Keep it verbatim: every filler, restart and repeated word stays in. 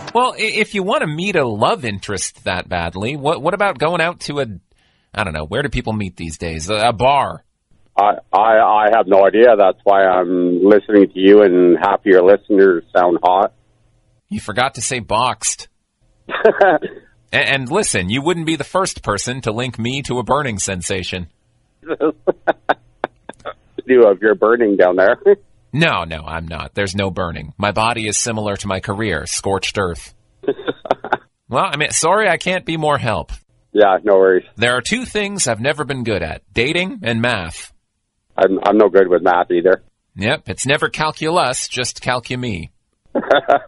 Well, if you want to meet a love interest that badly, what what about going out to a, I don't know, where do people meet these days? A, a bar. I, I I have no idea. That's why I'm listening to you, and half of your listeners sound hot. You forgot to say boxed. and, and listen, you wouldn't be the first person to link me to a burning sensation. You if you're burning down there. No, no, I'm not. There's no burning. My body is similar to my career, scorched earth. Well, I mean, sorry I can't be more help. Yeah, no worries. There are two things I've never been good at, dating and math. I'm, I'm no good with math either. Yep, it's never calculus, just calcumi.